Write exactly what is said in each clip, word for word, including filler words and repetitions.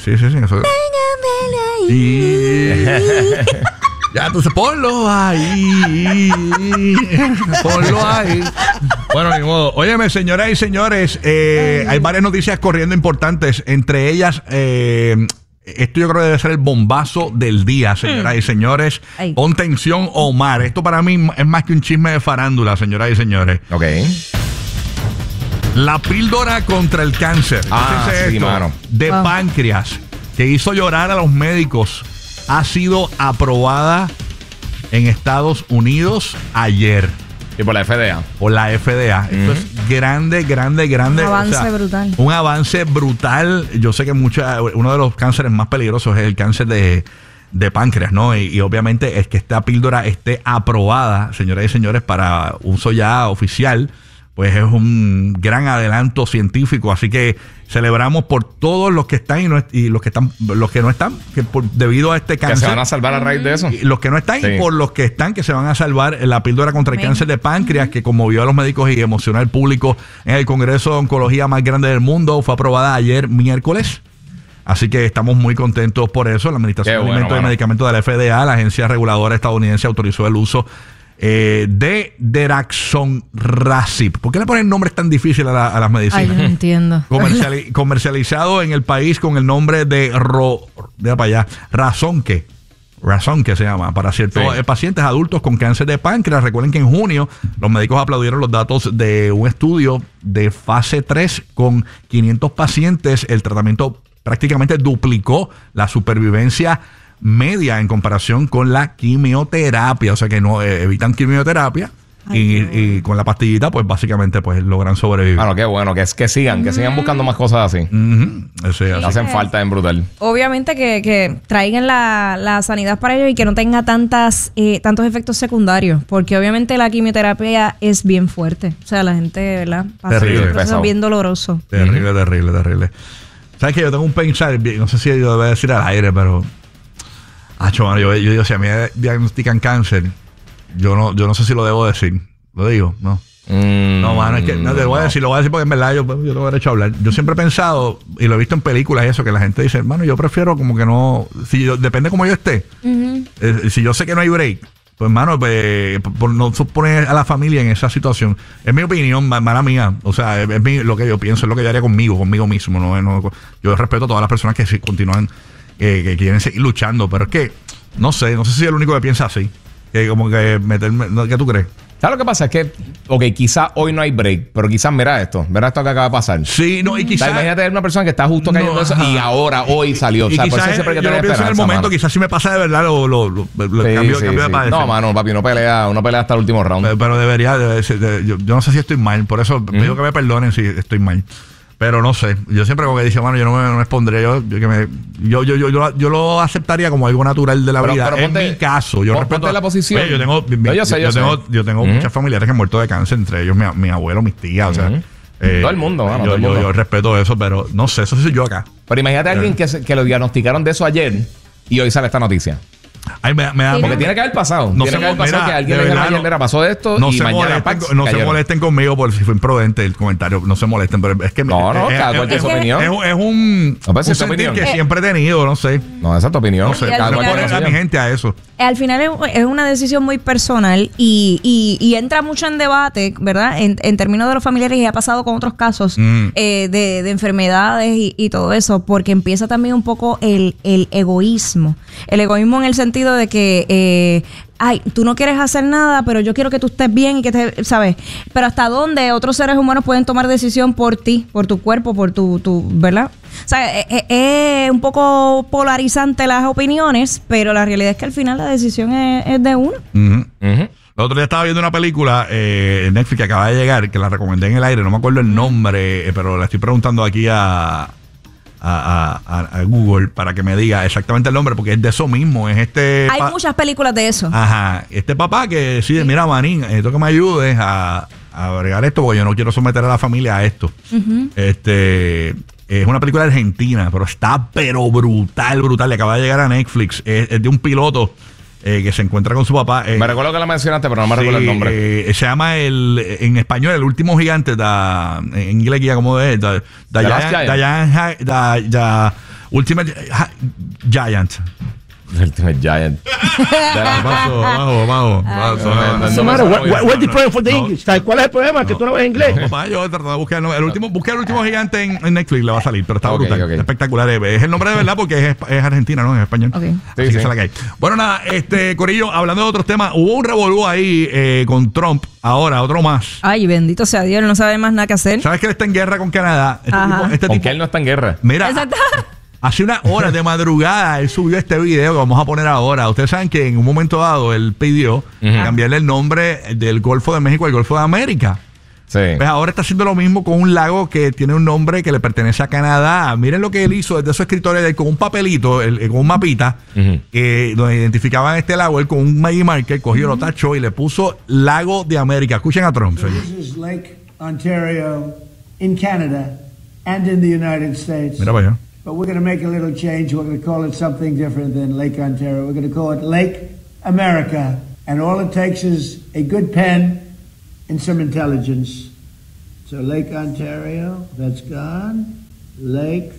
Sí, sí, sí. Eso. Y... Ya, entonces ponlo ahí. Ponlo ahí. Bueno, ni modo. Óyeme, señoras y señores, eh, hay varias noticias corriendo importantes. Entre ellas, eh, esto yo creo que debe ser el bombazo del día, señoras mm. y señores. Ay. Pon tensión, Omar. Esto para mí es más que un chisme de farándula, señoras y señores. Ok. La píldora contra el cáncer. Ah, sí, esto, mano. De wow. páncreas, que hizo llorar a los médicos, ha sido aprobada en Estados Unidos ayer. Y por la F D A. Por la F D A. Mm. Esto es grande, grande, grande. Un avance o sea, brutal. Un avance brutal. Yo sé que mucha, uno de los cánceres más peligrosos es el cáncer de, de páncreas, ¿no? Y, y obviamente es que esta píldora esté aprobada, señoras y señores, para uso ya oficial, pues es un gran adelanto científico. Así que celebramos por todos los que están y, no, y los que están, los que no están, que por, debido a este cáncer. Que se van a salvar a raíz de eso. Y los que no están sí. y por los que están, que se van a salvar. La píldora contra el Bien. cáncer de páncreas, que conmovió a los médicos y emocionó al público en el Congreso de Oncología más grande del mundo, fue aprobada ayer miércoles. Así que estamos muy contentos por eso. La Administración de bueno, Alimentos bueno. y Medicamentos de la F D A, la agencia reguladora estadounidense, autorizó el uso Eh, de Daraxonrasib. ¿Por qué le ponen nombres tan difíciles a, la, a las medicinas? Ay, yo no entiendo. Comerciali comercializado en el país con el nombre de Ro, de para allá, Razonque. Razonque se llama, para ciertos sí. pacientes adultos con cáncer de páncreas. Recuerden que en junio los médicos aplaudieron los datos de un estudio de fase tres con quinientos pacientes. El tratamiento prácticamente duplicó la supervivencia media en comparación con la quimioterapia, o sea que no eh, evitan quimioterapia. Ay, y, y con la pastillita pues básicamente pues logran sobrevivir. Bueno, qué bueno, que, que sigan, mm. que sigan buscando más cosas así. Mm-hmm. Ese, así. Hacen falta en brutal. Obviamente que, que traigan la, la sanidad para ellos y que no tenga tantas eh, tantos efectos secundarios, porque obviamente la quimioterapia es bien fuerte. O sea, la gente, ¿verdad? Pasa terrible, un proceso bien doloroso. Terrible, mm-hmm. terrible, terrible. ¿Sabes qué? Yo tengo un pensar, no sé si yo debo decir al aire, pero Ah, yo, yo, yo digo, si a mí me diagnostican cáncer, yo no, yo no sé si lo debo decir. ¿Lo digo? No. Mm, no, mano, es que no te lo voy a decir, lo voy a decir porque en verdad yo, yo tengo derecho a hablar. Yo siempre he pensado, y lo he visto en películas eso, que la gente dice, hermano, yo prefiero como que no, si yo, depende cómo yo esté. Uh-huh. eh, si yo sé que no hay break, pues hermano, pues, por no poner a la familia en esa situación. Es mi opinión, mala mía. O sea, es, es mi, lo que yo pienso, es lo que yo haría conmigo, conmigo mismo. No, no, yo respeto a todas las personas que sí, continúan Eh, que quieren seguir luchando, pero es que no sé, no sé si soy el único que piensa así, que como que meterme, ¿qué tú crees? ¿Sabes lo que pasa? Es que, ok, quizás hoy no hay break, pero quizás mira esto, mira esto que acaba de pasar. Sí, no, y quizás... O sea, imagínate una persona que está justo cayendo no, eso y ahora, hoy salió. Y o sea, quizás por eso siempre que yo lo pienso en el momento, mano. Quizás si me pasa de verdad lo, lo, lo, lo sí, cambio, sí, cambio sí. de parecer. No, mano, papi, uno pelea, uno pelea hasta el último round. Pero, pero debería, debe ser, de, yo, yo no sé si estoy mal, por eso mm. digo que me perdonen si estoy mal. Pero no sé, yo siempre como que dice, mano, yo no me, no me expondré, yo, yo, que me, yo, yo, yo, yo, yo lo aceptaría como algo natural de la pero, vida. Pero ponte, en mi caso, yo respeto la posición. Oye, yo tengo, mi, yo, yo, sé, yo, yo tengo, yo tengo uh-huh. muchas familiares que han muerto de cáncer, entre ellos mi, mi abuelo, mis tías, uh-huh. o sea. Eh, todo el mundo, mano, yo, todo el mundo. Yo, yo respeto eso, pero no sé, eso soy yo acá. Pero imagínate a alguien que, se, que lo diagnosticaron de eso ayer y hoy sale esta noticia. Ay, me, me da, porque tiene que haber pasado. No tiene se, que haber pasado mira, que alguien le diga ayer, mira, pasó esto no y se mañana molesten, Pax, no cayeron. se molesten conmigo por si fue imprudente el comentario. No se molesten, pero es que no, no, es, cada es, cual tiene es, su opinión. Es, es un, no, pues un es sentir opinión. que Eh, siempre he tenido, no sé. No, esa es tu opinión. No sé, cada cual poner a mi gente a eso. Al final es una decisión muy personal y, y, y entra mucho en debate, ¿verdad? En, en términos de los familiares, y ha pasado con otros casos mm. eh, de, de enfermedades y, y todo eso, porque empieza también un poco el, el egoísmo. El egoísmo en el sentido de que, eh, ay, tú no quieres hacer nada, pero yo quiero que tú estés bien y que te, ¿sabes? Pero hasta dónde otros seres humanos pueden tomar decisión por ti, por tu cuerpo, por tu, tu ¿verdad? O sea, es, es un poco polarizante las opiniones, pero la realidad es que al final la decisión es, es de uno. Uh-huh. Uh-huh. El otro día estaba viendo una película eh, en Netflix que acaba de llegar, que la recomendé en el aire, no me acuerdo el nombre, eh, pero la estoy preguntando aquí a, a, a, a Google para que me diga exactamente el nombre, porque es de eso mismo, es este... Hay pa- muchas películas de eso. Ajá, este papá que decide, sí. mira, manín, necesito que me ayudes a, a bregar esto, porque yo no quiero someter a la familia a esto. Uh-huh. Este... Es una película argentina, pero está pero brutal, brutal. Le acaba de llegar a Netflix. Es, es de un piloto eh, que se encuentra con su papá. Eh, me recuerdo que la mencionaste, pero no me sí, recuerdo el nombre. Eh, se llama el en español El Último Gigante. Da, en inglés guía como de... Da, da, da, ya, ya, da, ya, da, ya, Ultimate Giant. Ultimate Giant. Vamos, vamos, vamos. What's the matter? What, what, what's the problem for the English? ¿Cuál es el problema? Que tú no ves inglés. No, papá, yo tratando de buscar el último, busqué el último gigante en, en Netflix, le va a salir, pero está Okay, brutal, okay. espectacular. Es el nombre de verdad porque es, es Argentina, ¿no? En español. Okay. Así Sí, que sí. esa es la que hay. Bueno, nada, este Corillo, hablando de otros temas, hubo un revolú ahí eh, con Trump, ahora otro más. Ay, bendito sea Dios, él no sabe más nada que hacer. ¿Sabes que él está en guerra con Canadá? Este Ajá. tipo, este Con tipo- que él no está en guerra. Mira, Exacto. hace unas horas de madrugada él subió este video que vamos a poner ahora. Ustedes saben que en un momento dado él pidió cambiarle el nombre del Golfo de México al Golfo de América. Sí. Pues ahora está haciendo lo mismo con un lago que tiene un nombre que le pertenece a Canadá. Miren lo que él hizo desde su escritorio de él, con un papelito, el- con un mapita, Ujú. eh, donde identificaban este lago. Él con un Magic Marker cogió, lo tachó y le puso Lago de América. Escuchen a Trump, señor. This is Lake Ontario in Canada and in the United States. Mira para allá. But we're going to make a little change. We're going to call it something different than Lake Ontario. We're going to call it Lake America. And all it takes is a good pen and some intelligence. So Lake Ontario, that's gone. Lake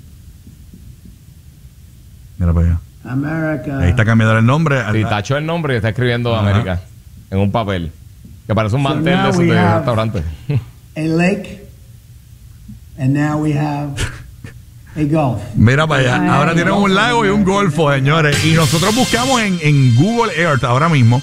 Mira para allá. America. Ahí está cambiando el nombre. Sí, tachó el nombre y está escribiendo Ajá. América en un papel. Que parece un So mantel de now esos we de have- restaurante. A lake. And now we have a Gulf. Mira para allá. Ay, Ahora tienen un lago y un golfo, señores. Y nosotros buscamos en, en Google Earth ahora mismo.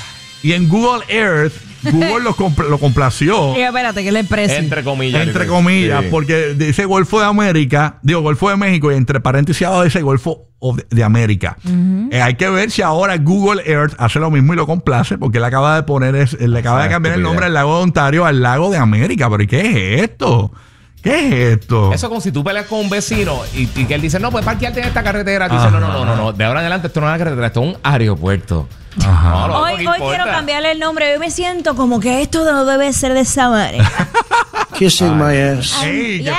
Y en Google Earth, Google lo, compl- lo complació. Y espérate, que le precio. Entre comillas. Entre comillas, Sí. porque dice Golfo de América, digo Golfo de México, y entre paréntesis abajo dice Golfo of- de América. Eh, hay que ver si ahora Google Earth hace lo mismo y lo complace, porque él acaba de poner, es- él le acaba de Esa cambiar el estupidez. nombre del lago de Ontario al lago de América. Pero ¿y qué es esto? ¿Qué es esto? Eso como si tú peleas con un vecino y, y que él dice, no, pues parquearte en esta carretera. Tú dices, no, no, no, no, no. De ahora en adelante esto no es una carretera, esto es un aeropuerto. Ajá. No, no, Hoy, no hoy importa. quiero cambiarle el nombre. Hoy me siento como que esto no debe ser de esa manera. Kissing my ass. Ey, ¿qué pasó?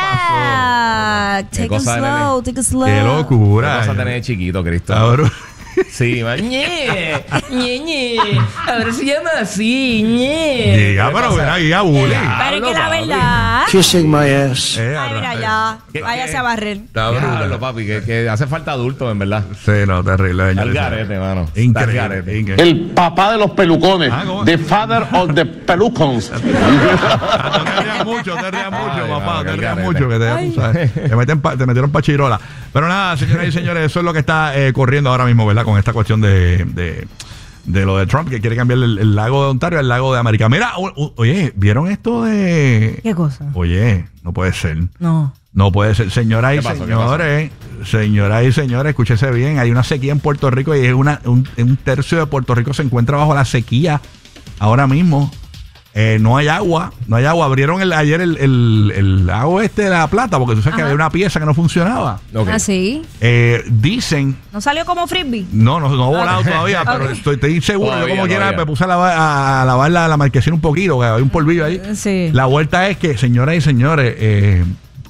Yeah. Take it cosa de slow, take it slow. Qué ¿Qué locura. vas a tener de chiquito, Cristo? Cabrón. Sí, man. Ñe, ñe, ñe. Ahora se llama así, ñe. Diga, pero ven aquí a bullying. Pero es que la Papi. verdad. Kissing my ass. Eh, Ay, mira arra- ya. ¿Qué- Váyase qué? a barrer. Está brutal. Diablo, papi, que, que hace falta adulto, en verdad. Sí, no, terrible. Al señores. garete, mano. Está al Increíble. garete. increíble. El papá de los pelucones. Ah, ¿cómo? The father of the pelucons. Ah, no te rías mucho, te rías mucho, Ay, papá. mano, te qué rías garete. mucho, que te, tú sabes, te, meten pa- te metieron pa' chirola. Pero nada, señoras y señores, eso es lo que está eh, corriendo ahora mismo, ¿verdad? Con esta cuestión de, de, de lo de Trump, que quiere cambiar el, el lago de Ontario al lago de América. Mira, o- o- oye, ¿vieron esto de...? ¿Qué cosa? Oye, no puede ser. No. No puede ser. Señoras y ¿Qué pasó? ¿Qué señores, señoras y señores, escúchese bien. Hay una sequía en Puerto Rico y es una, un, un tercio de Puerto Rico se encuentra bajo la sequía ahora mismo. Eh, no hay agua, no hay agua. Abrieron el, ayer el, el, el lago este de La Plata porque tú sabes que Ajá. había una pieza que no funcionaba. Ok. Ah, sí. Eh, dicen, ¿No salió como frisbee? no, no, no he volado Ok. todavía, pero Ok. estoy, estoy seguro. Todavía, Yo como quiera todavía. me puse a lavar, a, a lavar la, la marquesina un poquito, que hay un polvillo ahí. Sí. La vuelta es que, señoras y señores, eh,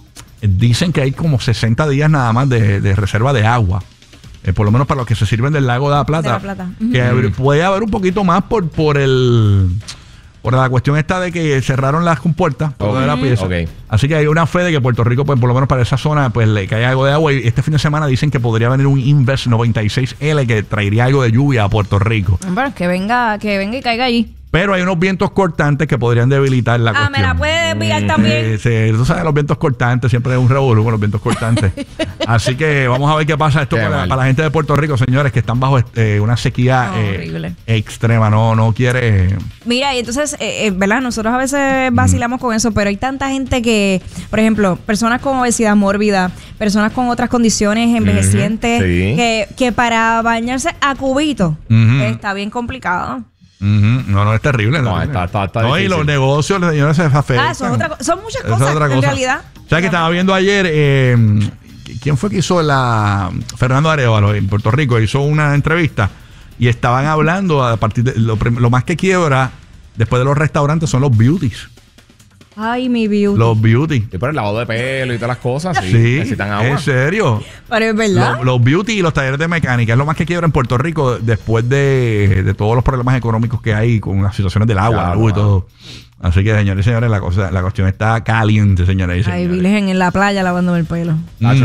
dicen que hay como sesenta días nada más de, de reserva de agua. Eh, por lo menos para los que se sirven del lago de la Plata. De la Plata. Que hab- puede haber un poquito más por, por el... Por la cuestión esta de que cerraron las compuertas por lo de la Ok. pieza. Ok. Así que hay una fe de que Puerto Rico, pues por lo menos para esa zona, pues le cae algo de agua. Y este fin de semana dicen que podría venir un Inverse noventa y seis L que traería algo de lluvia a Puerto Rico. Bueno, que venga, que venga y caiga allí. Pero hay unos vientos cortantes que podrían debilitar la Ah, cuestión. me la puede desviar también. Eh, sí, tú sabes, los vientos cortantes, siempre es un revolú con los vientos cortantes. Así que vamos a ver qué pasa esto Qué para, mal. para la gente de Puerto Rico, señores, que están bajo eh, una sequía No, eh, horrible. extrema. No, no quiere... Mira, y entonces, eh, eh, ¿verdad? Nosotros a veces vacilamos con eso, pero hay tanta gente que, por ejemplo, personas con obesidad mórbida, personas con otras condiciones envejecientes, Sí. que, que para bañarse a cubito Ujú. está bien complicado. Ujú. No, no, es terrible. No, terrible. está- está- está No, y difícil. los negocios, los señores se afectan. Ah, eso es otra co- son muchas Eso es cosas, otra en cosa. realidad. ¿Sabes que estaba viendo ayer? Eh, ¿Quién fue que hizo la... Fernando Arevalo en Puerto Rico hizo una entrevista y estaban hablando a partir de... Lo, prim- lo más que quiebra después de los restaurantes son los beauties. Ay, mi beauty. Los beauty. Y por el lavado de pelo y todas las cosas, sí. Sí, Necesitan agua. en serio. Pero es verdad. Los, los beauty y los talleres de mecánica es lo más que quiebra en Puerto Rico después de, de todos los problemas económicos que hay con las situaciones del agua, Claro, la luz y claro. todo. Así que, señores y señores, la, cosa, la cuestión está caliente, señores y Ay, señores. virgen en la playa lavándome el pelo. Mm.